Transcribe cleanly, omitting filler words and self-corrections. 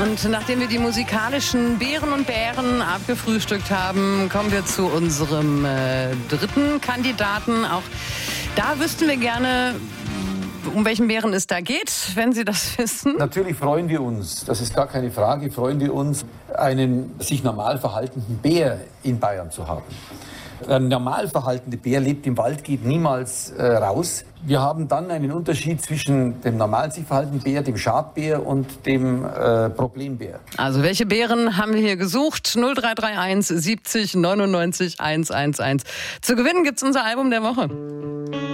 Und nachdem wir die musikalischen Bären und Bären abgefrühstückt haben, kommen wir zu unserem dritten Kandidaten. Auch da wüssten wir gerne, um welchen Bären es da geht, wenn Sie das wissen. Natürlich freuen wir uns, das ist gar keine Frage, freuen wir uns, einen sich normal verhaltenden Bär in Bayern zu haben. Ein normal verhaltender Bär lebt im Wald, geht niemals raus. Wir haben dann einen Unterschied zwischen dem normal sich verhaltenden Bär, dem Schadbär und dem Problembär. Also welche Bären haben wir hier gesucht? 0331 70 99 111. Zu gewinnen gibt's unser Album der Woche.